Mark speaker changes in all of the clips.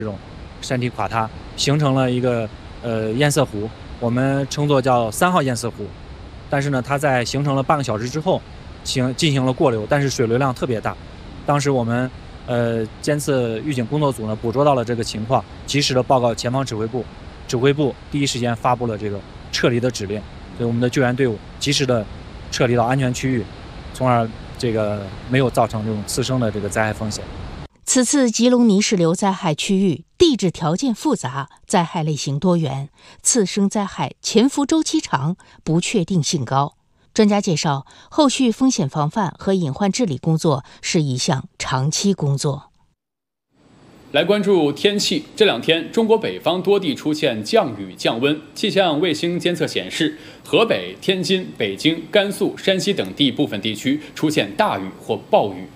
Speaker 1: 这种山体垮塌，形成了一个堰塞湖，我们称作叫3号堰塞湖。但是呢，它在形成了半个小时之后，进行了过流，但是水流量特别大。当时我们监测预警工作组呢捕捉到了这个情况，及时的报告前方指挥部，指挥部第一时间发布了这个撤离的指令，所以我们的救援队伍及时的撤离到安全区域，从而这个没有造成这种次生的这个灾害风险。
Speaker 2: 此次吉隆泥石流灾害区域地质条件复杂，灾害类型多元，次生灾害潜伏周期长，不确定性高。专家介绍，后续风险防范和隐患治理工作是一项长期工作。
Speaker 3: 来关注天气，这2天中国北方多地出现降雨降温，气象卫星监测显示，河北、天津、北京、甘肃、山西等地部分地区出现大雨或暴雨。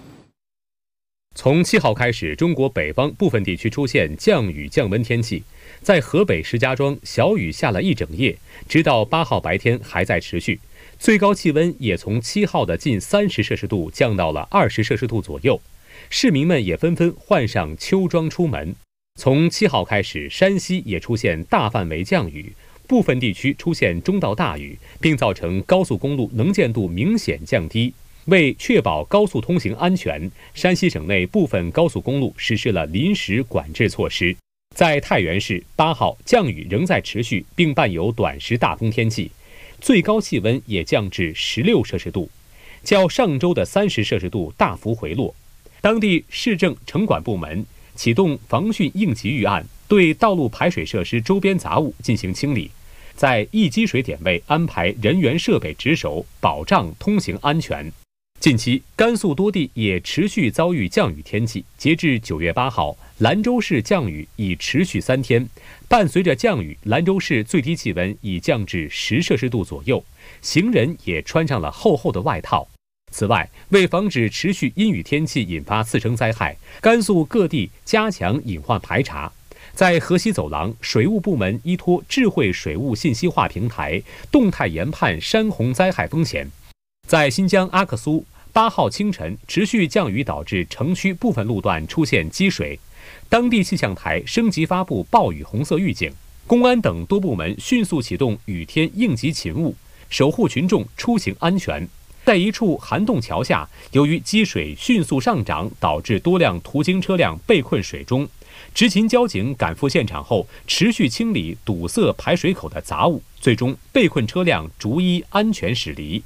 Speaker 4: 从7号开始，中国北方部分地区出现降雨降温天气。在河北石家庄，小雨下了一整夜，直到8号白天还在持续。最高气温也从7号的近30摄氏度降到了20摄氏度左右。市民们也纷纷换上秋装出门。从7号开始，山西也出现大范围降雨，部分地区出现中到大雨，并造成高速公路能见度明显降低。为确保高速通行安全，山西省内部分高速公路实施了临时管制措施。在太原市，8号降雨仍在持续，并伴有短时大风天气，最高气温也降至16摄氏度，较上周的30摄氏度大幅回落。当地市政城管部门启动防汛应急预案，对道路排水设施周边杂物进行清理，在易积水点位安排人员设备值守，保障通行安全。近期，甘肃多地也持续遭遇降雨天气。截至9月8号，兰州市降雨已持续3天，伴随着降雨，兰州市最低气温已降至10摄氏度左右，行人也穿上了厚厚的外套。此外，为防止持续阴雨天气引发次生灾害，甘肃各地加强隐患排查。在河西走廊，水务部门依托智慧水务信息化平台，动态研判山洪灾害风险。在新疆阿克苏，8号清晨持续降雨导致城区部分路段出现积水，当地气象台升级发布暴雨红色预警，公安等多部门迅速启动雨天应急勤务，守护群众出行安全。在一处涵洞桥下，由于积水迅速上涨，导致多辆途经车辆被困水中。执勤交警赶赴现场后，持续清理堵塞排水口的杂物，最终被困车辆逐一安全驶离。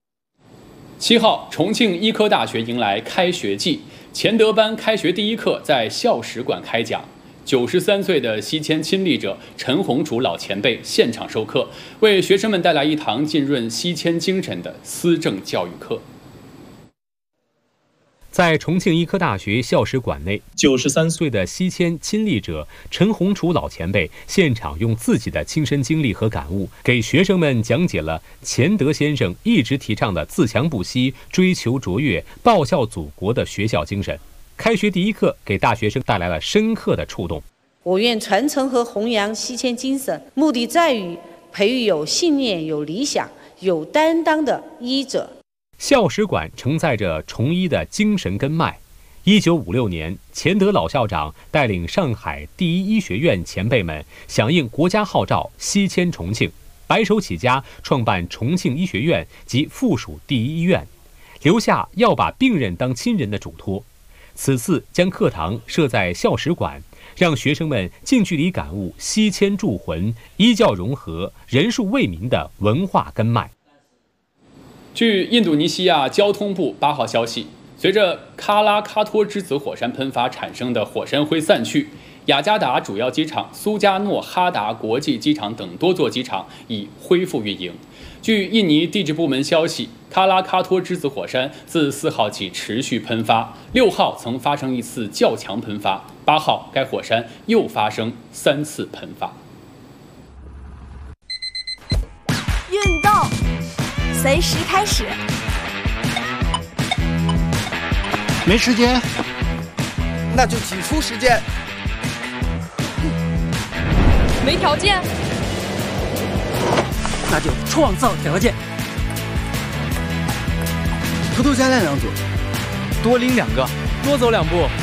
Speaker 3: 7号，重庆医科大学迎来开学季，钱德班开学第一课在校史馆开讲。93岁的西迁亲历者陈红楚老前辈现场授课，为学生们带来一堂浸润西迁精神的思政教育课。
Speaker 4: 在重庆医科大学校史馆内，93岁的西迁亲历者陈红楚老前辈现场用自己的亲身经历和感悟，给学生们讲解了钱德先生一直提倡的自强不息、追求卓越、报效祖国的学校精神。开学第一课给大学生带来了深刻的触动。
Speaker 5: 我愿传承和弘扬西迁精神，目的在于培育有信念、有理想、有担当的医者。
Speaker 4: 校史馆承载着重医的精神根脉。1956年，钱德老校长带领上海第一医学院前辈们响应国家号召，西迁重庆，白手起家创办重庆医学院及附属第一医院，留下要把病人当亲人的嘱托。此次将课堂设在校史馆，让学生们近距离感悟西迁铸魂、医教融合、人术为民的文化根脉。
Speaker 3: 据印度尼西亚交通部8号消息，随着喀拉喀托之子火山喷发产生的火山灰散去，雅加达主要机场、苏加诺哈达国际机场等多座机场已恢复运营。据印尼地质部门消息，喀拉喀托之子火山自4号起持续喷发，6号曾发生一次较强喷发，8号该火山又发生3次喷发。
Speaker 6: 运动随时开始。
Speaker 7: 没时间，
Speaker 8: 那就挤出时间。
Speaker 6: 没条件，
Speaker 7: 那就创造条件。
Speaker 8: 偷偷加练2组，
Speaker 7: 多拎2个，
Speaker 9: 多走2步。